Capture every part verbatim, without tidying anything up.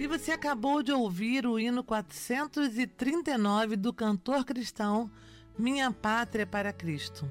E você acabou de ouvir o hino quatrocentos e trinta e nove do cantor cristão Minha Pátria para Cristo.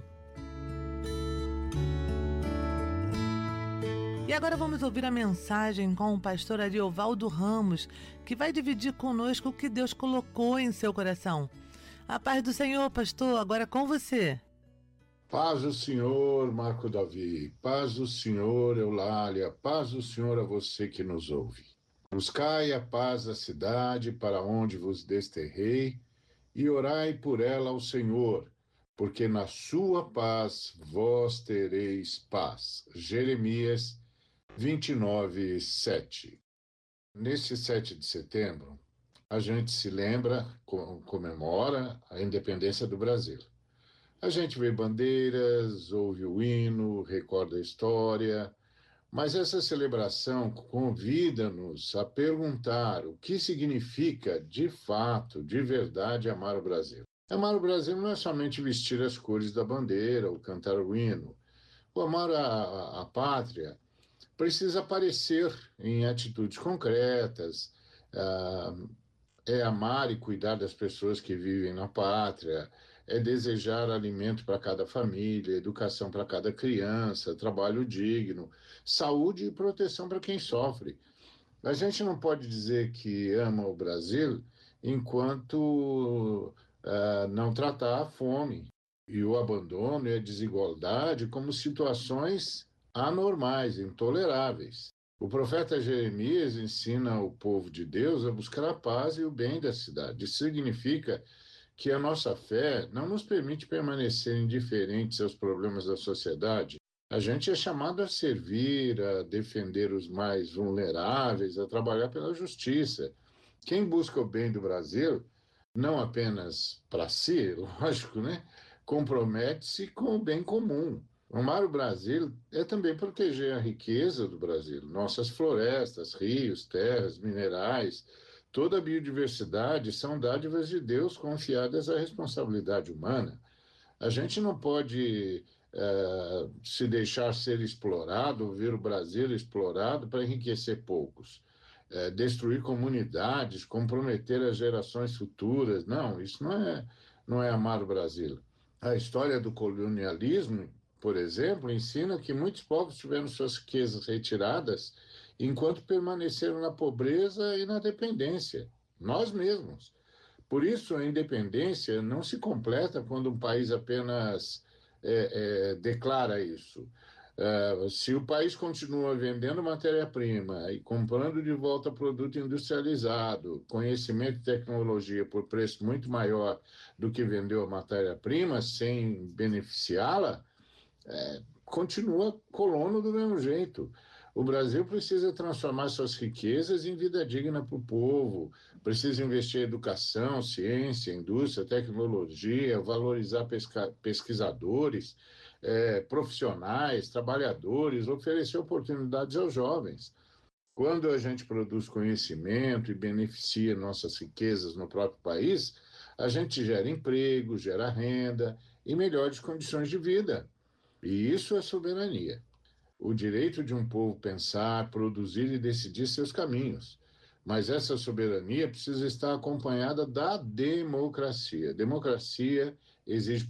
E agora vamos ouvir a mensagem com o pastor Ariovaldo Ramos, que vai dividir conosco o que Deus colocou em seu coração. A paz do Senhor, pastor, agora com você. Paz do Senhor, Marco Davi, paz do Senhor, Eulália, paz do Senhor a você que nos ouve. Buscai a paz da cidade para onde vos desterrei e orai por ela ao Senhor, porque na sua paz vós tereis paz. Jeremias vinte e nove, sete. Neste sete de setembro, a gente se lembra, comemora a independência do Brasil. A gente vê bandeiras, ouve o hino, recorda a história, mas essa celebração convida-nos a perguntar o que significa, de fato, de verdade, amar o Brasil. Amar o Brasil não é somente vestir as cores da bandeira ou cantar o hino. O amar a, a, a pátria precisa aparecer em atitudes concretas, uh, é amar e cuidar das pessoas que vivem na pátria, é desejar alimento para cada família, educação para cada criança, trabalho digno, saúde e proteção para quem sofre. A gente não pode dizer que ama o Brasil enquanto uh, não tratar a fome e o abandono e a desigualdade como situações anormais, intoleráveis. O profeta Jeremias ensina o povo de Deus a buscar a paz e o bem da cidade. Isso significa que a nossa fé não nos permite permanecer indiferentes aos problemas da sociedade. A gente é chamado a servir, a defender os mais vulneráveis, a trabalhar pela justiça. Quem busca o bem do Brasil, não apenas para si, lógico, né? Compromete-se com o bem comum. Amar o Brasil é também proteger a riqueza do Brasil, nossas florestas, rios, terras, minerais, toda a biodiversidade são dádivas de Deus confiadas à responsabilidade humana. A gente não pode é, se deixar ser explorado, ou ver o Brasil explorado para enriquecer poucos, é, destruir comunidades, comprometer as gerações futuras. Não, isso não é, não é amar o Brasil. A história do colonialismo, por exemplo, ensina que muitos povos tiveram suas riquezas retiradas enquanto permaneceram na pobreza e na dependência, nós mesmos. Por isso, a independência não se completa quando um país apenas é, é, declara isso. Uh, se o país continua vendendo matéria-prima e comprando de volta produto industrializado, conhecimento e tecnologia por preço muito maior do que vendeu a matéria-prima, sem beneficiá-la, É, continua colono do mesmo jeito. O Brasil precisa transformar suas riquezas em vida digna para o povo, precisa investir em educação, ciência, indústria, tecnologia, valorizar pesca- pesquisadores, é, profissionais, trabalhadores, oferecer oportunidades aos jovens. Quando a gente produz conhecimento e beneficia nossas riquezas no próprio país, a gente gera emprego, gera renda e melhores condições de vida. E isso é soberania. O direito de um povo pensar, produzir e decidir seus caminhos. Mas essa soberania precisa estar acompanhada da democracia. Democracia exige